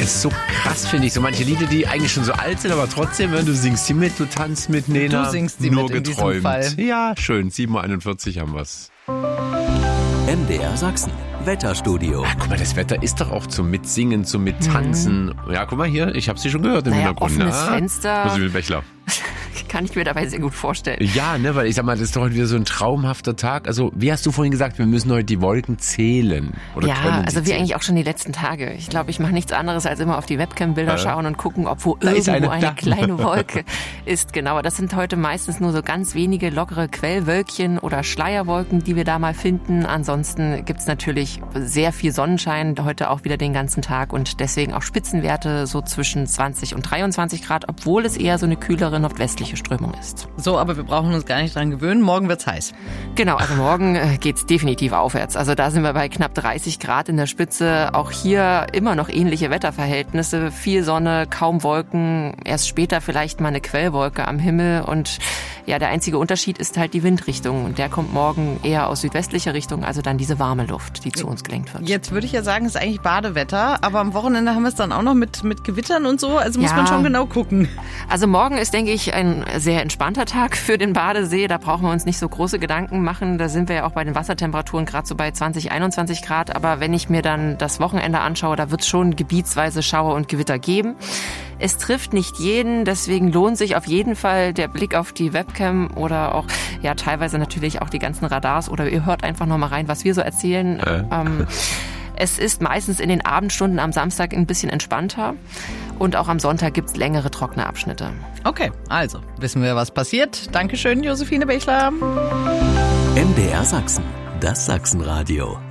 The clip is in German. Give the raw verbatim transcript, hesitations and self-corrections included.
ist so krass, finde ich. So manche Lieder, die eigentlich schon so alt sind, aber trotzdem, wenn du singst sie mit, du tanzt mit, Nena. Du singst sie nur mit in geträumt. diesem Fall. Ja, schön. sieben Uhr einundvierzig haben wir's. M D R Sachsen. Wetterstudio. Ach, guck mal, das Wetter ist doch auch zum Mitsingen, zum Mittanzen. Mhm. Ja, guck mal hier, ich habe sie schon gehört im naja, Hintergrund. Offenes Na, Fenster. Roswitha Bechler. Kann ich mir dabei sehr gut vorstellen. Ja, ne, weil ich sag mal, das ist doch heute wieder so ein traumhafter Tag. Also, wie hast du vorhin gesagt, wir müssen heute die Wolken zählen? Oder ja, können sie also wie zählen? eigentlich auch schon die letzten Tage. Ich glaube, ich mache nichts anderes, als immer auf die Webcam-Bilder äh, schauen und gucken, ob wo da irgendwo ist eine, eine da. kleine Wolke ist. Genau, das sind heute meistens nur so ganz wenige lockere Quellwölkchen oder Schleierwolken, die wir da mal finden. Ansonsten gibt's natürlich sehr viel Sonnenschein, heute auch wieder den ganzen Tag und deswegen auch Spitzenwerte so zwischen zwanzig und dreiundzwanzig Grad, obwohl es eher so eine kühlere nordwestliche Strömung ist. So, aber wir brauchen uns gar nicht dran gewöhnen. Morgen wird's heiß. Genau, also morgen äh, geht's definitiv aufwärts. Also da sind wir bei knapp dreißig Grad in der Spitze. Auch hier immer noch ähnliche Wetterverhältnisse. Viel Sonne, kaum Wolken. Erst später vielleicht mal eine Quellwolke am Himmel. Und ja, der einzige Unterschied ist halt die Windrichtung. Und der kommt morgen eher aus südwestlicher Richtung. Also dann diese warme Luft, die zu uns gelenkt wird. Jetzt würde ich ja sagen, es ist eigentlich Badewetter. Aber am Wochenende haben wir es dann auch noch mit, mit Gewittern und so. Also muss Ja. man schon genau gucken. Also morgen ist, denke ich, ein sehr entspannter Tag für den Badesee. Da brauchen wir uns nicht so große Gedanken machen. Da sind wir ja auch bei den Wassertemperaturen gerade so bei zwanzig, einundzwanzig Grad. Aber wenn ich mir dann das Wochenende anschaue, da wird es schon gebietsweise Schauer und Gewitter geben. Es trifft nicht jeden, deswegen lohnt sich auf jeden Fall der Blick auf die Webcam oder auch ja teilweise natürlich auch die ganzen Radars oder ihr hört einfach noch mal rein, was wir so erzählen. Äh. Ähm, Es ist meistens in den Abendstunden am Samstag ein bisschen entspannter und auch am Sonntag gibt's längere trockene Abschnitte. Okay, also wissen wir, was passiert. Dankeschön, Josephine Bechler. M D R Sachsen. Das Sachsenradio.